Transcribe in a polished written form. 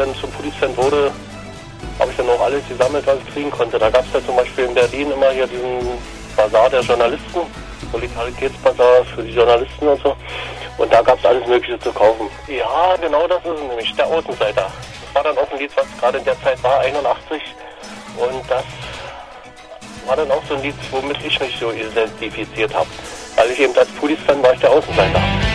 dann zum Polizisten wurde, habe ich dann auch alles gesammelt, was ich kriegen konnte. Da gab es ja zum Beispiel in Berlin immer hier diesen Basar der Journalisten, Solidaritätsbasar für die Journalisten und so. Und da gab es alles Mögliche zu kaufen. Ja, genau das ist es nämlich, der Außenseiter. Das war dann auch ein Lied, was gerade in der Zeit war, 81. Und das war dann auch so ein Lied, womit ich mich so identifiziert habe. Weil ich eben als Police-Fan war ich der Außenseiter.